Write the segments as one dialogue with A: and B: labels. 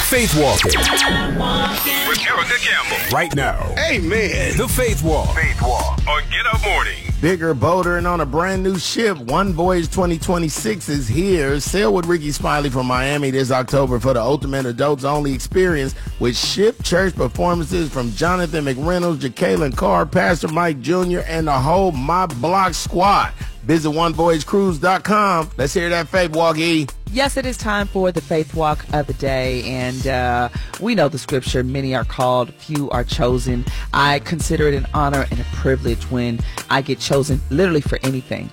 A: Faith Walking with Erica Campbell. Right now. Amen. The Faith Walk. Faith Walk on Get Up Morning.
B: Bigger, bolder, and on a brand new ship. One Voyage 2026 is here. Sail with Ricky Smiley from Miami this October for the ultimate adults-only experience with ship church performances from Jonathan McReynolds, Jacqueline Carr, Pastor Mike Jr., and the whole My Block squad. Visit onevoyagecruise.com. Let's hear that Faith Walk, E.
C: Yes, it is time for the Faith Walk of the day, and we know the scripture, many are called, few are chosen. I consider it an honor and a privilege when I get chosen literally for anything.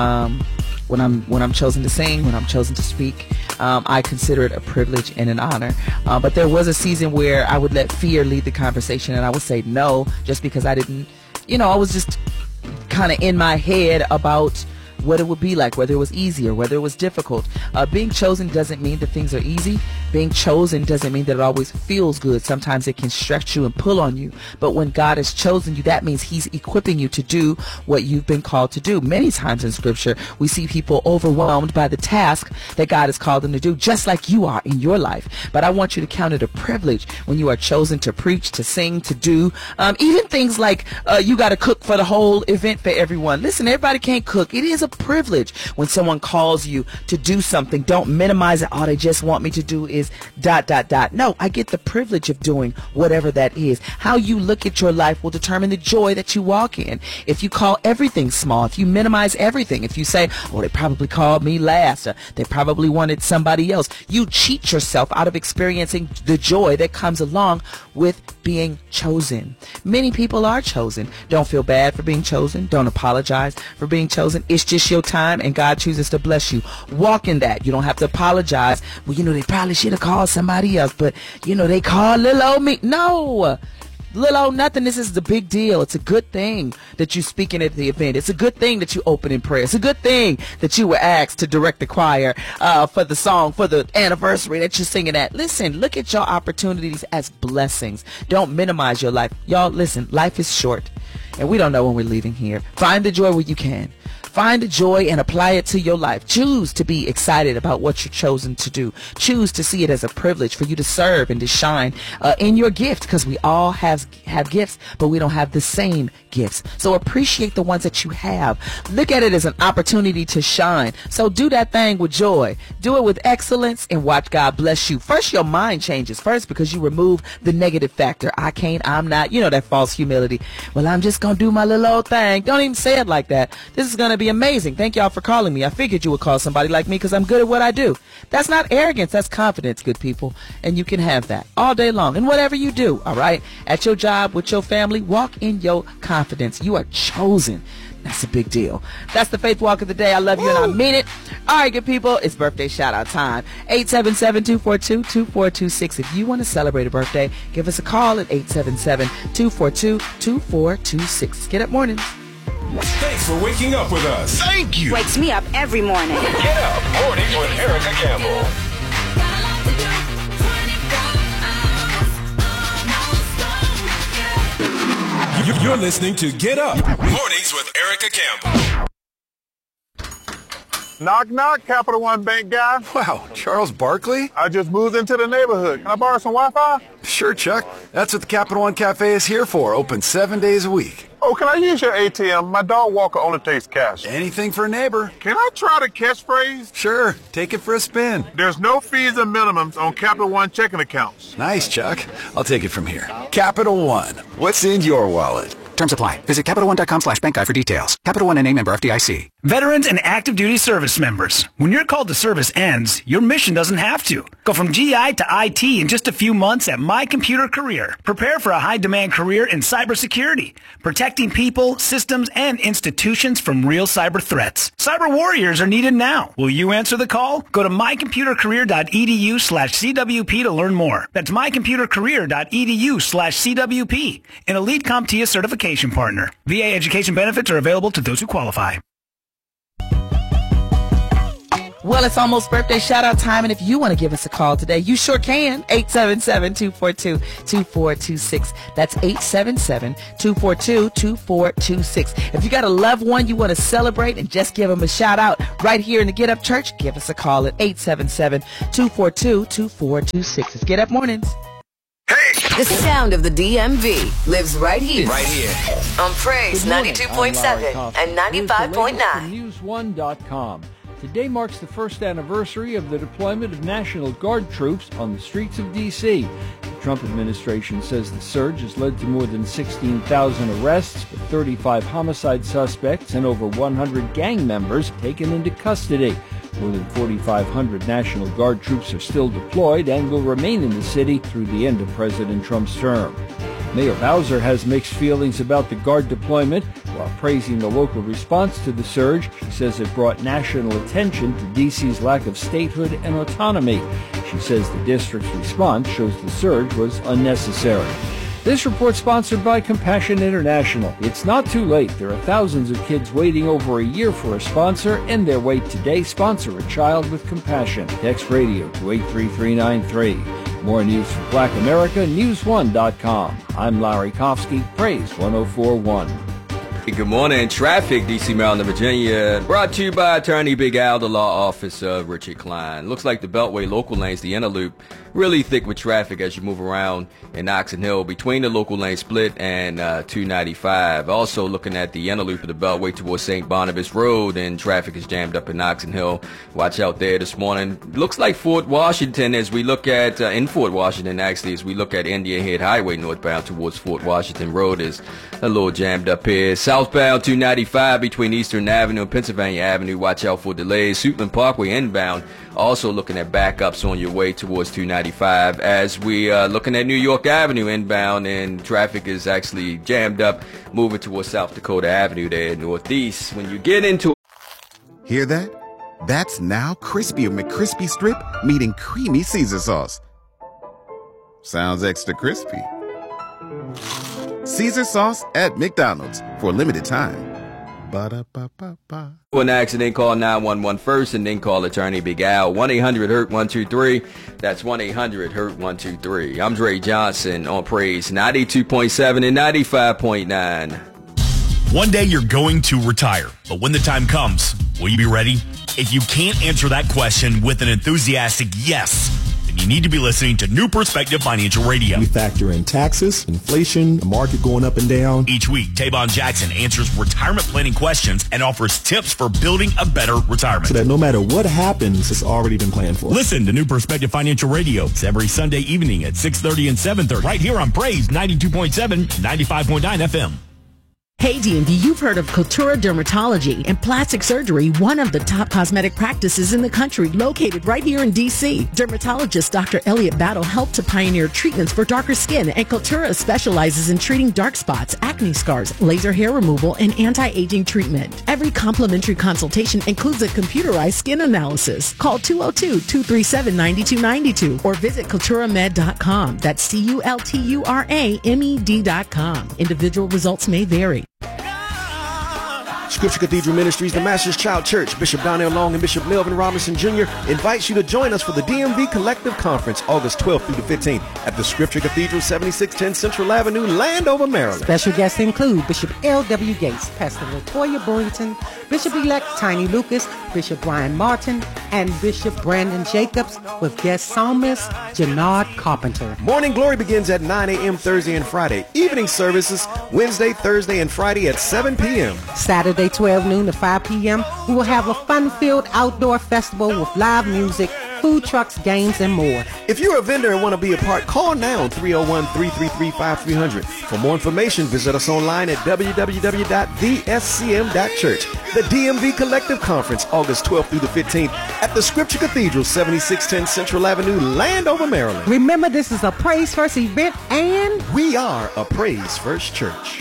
C: When I'm chosen to sing, when I'm chosen to speak, I consider it a privilege and an honor. But there was a season where I would let fear lead the conversation, and I would say no just because I didn't, I was just kind of in my head about what it would be like, whether it was easy or whether it was difficult. Being chosen doesn't mean that things are easy. Being chosen doesn't mean that it always feels good. Sometimes it can stretch you and pull on you. But when God has chosen you, that means he's equipping you to do what you've been called to do. Many times in scripture, we see people overwhelmed by the task that God has called them to do, just like you are in your life. But I want you to count it a privilege when you are chosen to preach, to sing, to do, even things like you got to cook for the whole event for everyone. Listen, everybody can't cook. It is a privilege when someone calls you to do something. Don't minimize it. All they just want me to do is ... No, I get the privilege of doing whatever that is. How you look at your life will determine the joy that you walk in. If you call everything small, if you minimize everything, if you say, oh, they probably called me last, or they probably wanted somebody else, you cheat yourself out of experiencing the joy that comes along with being chosen. Many people are chosen. Don't feel bad for being chosen. Don't apologize for being chosen. It's just your time, and God chooses to bless you. Walk in that. You don't have to apologize. Well, they probably should have called somebody else, but they called little old me. No, little old nothing. This is the big deal. It's a good thing that you speaking at the event. It's a good thing that you open in prayer. It's a good thing that you were asked to direct the choir for the song, for the anniversary that you're singing at. Listen, look at your opportunities as blessings. Don't minimize your life. Y'all, listen, life is short, and we don't know when we're leaving here. Find the joy where you can. Find the joy and apply it to your life. Choose to be excited about what you're chosen to do. Choose to see it as a privilege for you to serve and to shine in your gift, because we all have gifts, but we don't have the same gifts. So appreciate the ones that you have. Look at it as an opportunity to shine. So do that thing with joy. Do it with excellence and watch God bless you. First, your mind changes first because you remove the negative factor. I can't, I'm not, that false humility. Well, I'm just going to do my little old thing. Don't even say it like that. This is going to be amazing. Thank y'all for calling me. I figured you would call somebody like me because I'm good at what I do. That's not arrogance. That's confidence, good people. And you can have that all day long. And whatever you do, all right, at your job, with your family, walk in your confidence. You are chosen. That's a big deal. That's the Faith Walk of the day. I love you and I mean it. All right, good people. It's birthday shout-out time. 877-242-2426. If you want to celebrate a birthday, give us a call at 877-242-2426. Get up mornings.
A: Thanks for waking up with us. Thank you.
D: Wakes me up every morning.
A: Get up mornings with Erica Campbell. You're listening to Get Up Mornings with Erica Campbell.
E: Knock, knock, Capital One Bank guy.
F: Wow, Charles Barkley?
E: I just moved into the neighborhood. Can I borrow some Wi-Fi?
F: Sure, Chuck. That's what the Capital One Cafe is here for. Open 7 days a week.
E: Oh, can I use your ATM? My dog walker only takes cash.
F: Anything for a neighbor.
E: Can I try the catchphrase?
F: Sure, take it for a spin.
E: There's no fees and minimums on Capital One checking accounts.
F: Nice, Chuck. I'll take it from here. Capital One. What's in your wallet?
G: Terms apply. Visit CapitalOne.com/bankguide for details. Capital One, a member FDIC.
H: Veterans and active duty service members. When your call to service ends, your mission doesn't have to. Go from GI to IT in just a few months at My Computer Career. Prepare for a high-demand career in cybersecurity, protecting people, systems, and institutions from real cyber threats. Cyber warriors are needed now. Will you answer the call? Go to mycomputercareer.edu/CWP to learn more. That's mycomputercareer.edu/CWP. An elite CompTIA certification partner. VA education benefits are available to those who qualify.
C: Well, it's almost birthday shout-out time, and if you want to give us a call today, you sure can. 877-242-2426. That's 877-242-2426. If you got a loved one you want to celebrate and just give them a shout-out right here in the Get Up Church, give us a call at 877-242-2426. It's Get Up Mornings.
D: The sound of the DMV lives right here.
A: Right here.
D: On Praise 92.7 and 95.9.
I: News1.com. Today marks the first anniversary of the deployment of National Guard troops on the streets of D.C. The Trump administration says the surge has led to more than 16,000 arrests, with 35 homicide suspects and over 100 gang members taken into custody. More than 4,500 National Guard troops are still deployed and will remain in the city through the end of President Trump's term. Mayor Bowser has mixed feelings about the Guard deployment. While praising the local response to the surge, she says it brought national attention to D.C.'s lack of statehood and autonomy. She says the district's response shows the surge was unnecessary. This report sponsored by Compassion International. It's not too late. There are thousands of kids waiting over a year for a sponsor. End their wait today. Sponsor a child with compassion. Text radio to 83393. More news from Black America, News1.com. I'm Larry Kofsky, Praise 104.1.
J: Good morning. Traffic, D.C., Maryland, Virginia. Brought to you by Attorney Big Al, the law office of Richard Klein. Looks like the Beltway local lanes, the inner loop, really thick with traffic as you move around in Oxon Hill between the local lane split and 295. Also looking at the inner loop of the Beltway towards St. Barnabas Road, and traffic is jammed up in Oxon Hill. Watch out there this morning. Looks like Fort Washington as we look at, in Fort Washington actually, as we look at Indian Head Highway northbound towards Fort Washington Road is a little jammed up here. Southbound 295 between Eastern Avenue and Pennsylvania Avenue. Watch out for delays. Suitland Parkway inbound. Also looking at backups on your way towards 295 as we are looking at New York Avenue inbound, and traffic is actually jammed up moving towards South Dakota Avenue there northeast. When you get into...
K: Hear that? That's now Crispy McCrispy Strip meeting Creamy Caesar Sauce. Sounds extra crispy. Caesar Sauce at McDonald's for a limited time. Ba-da-ba-ba-ba.
J: An accident, call 911 first and then call Attorney Big Al. 1-800-HURT-123. That's 1-800-HURT-123. I'm Dre Johnson on Praise 92.7 and 95.9.
A: One day you're going to retire, but when the time comes, will you be ready? If you can't answer that question with an enthusiastic yes, then you need to be listening to New Perspective Financial Radio.
L: We factor in taxes, inflation, the market going up and down.
A: Each week, Tavon Jackson answers retirement planning questions and offers tips for building a better retirement.
L: So that no matter what happens, it's already been planned for.
A: Listen to New Perspective Financial Radio. It's every Sunday evening at 6:30 and 7:30 right here on Praise 92.7, 95.9 FM.
M: Hey DMV, you've heard of Cultura Dermatology and Plastic Surgery, one of the top cosmetic practices in the country, located right here in D.C. Dermatologist Dr. Elliot Battle helped to pioneer treatments for darker skin, and Cultura specializes in treating dark spots, acne scars, laser hair removal, and anti-aging treatment. Every complimentary consultation includes a computerized skin analysis. Call 202-237-9292 or visit culturamed.com. That's CULTURAMED.com. Individual results may vary.
N: Scripture Cathedral Ministries, the Master's Child Church, Bishop Donnell Long and Bishop Melvin Robinson Jr. invites you to join us for the DMV Collective Conference, August 12th through the 15th at the Scripture Cathedral, 7610 Central Avenue, Landover, Maryland.
O: Special guests include Bishop L.W. Gates, Pastor Latoya Burrington, Bishop-elect Tiny Lucas, Bishop Brian Martin, and Bishop Brandon Jacobs, with guest psalmist Jannard Carpenter.
N: Morning Glory begins at 9 a.m. Thursday and Friday. Evening services Wednesday, Thursday, and Friday at 7 p.m.
O: Saturday, 12 noon to 5 p.m., we will have a fun-filled outdoor festival with live music, food trucks, games, and more.
N: If you're a vendor and want to be a part, call now 301-333-5300. For more information, visit us online at www.thescm.church. The DMV Collective Conference, August 12th through the 15th at the Scripture Cathedral, 7610 Central Avenue, Landover, Maryland.
O: Remember, this is a Praise First event, and
N: we are a Praise First church.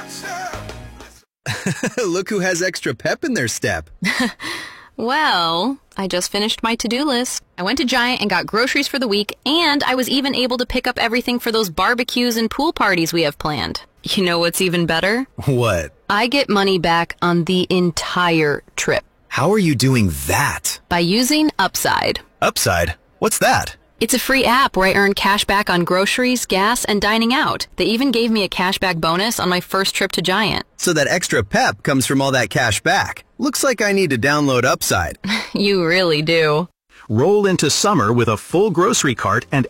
P: Look who has extra pep in their step.
Q: Well, I just finished my to-do list. I went to Giant and got groceries for the week, and I was even able to pick up everything for those barbecues and pool parties we have planned. You know what's even better?
P: What?
Q: I get money back on the entire trip.
P: How are you doing that?
Q: By using Upside.
P: Upside? What's that?
Q: It's a free app where I earn cash back on groceries, gas, and dining out. They even gave me a cashback bonus on my first trip to Giant.
P: So that extra pep comes from all that cash back. Looks like I need to download Upside.
Q: You really do.
R: Roll into summer with a full grocery cart and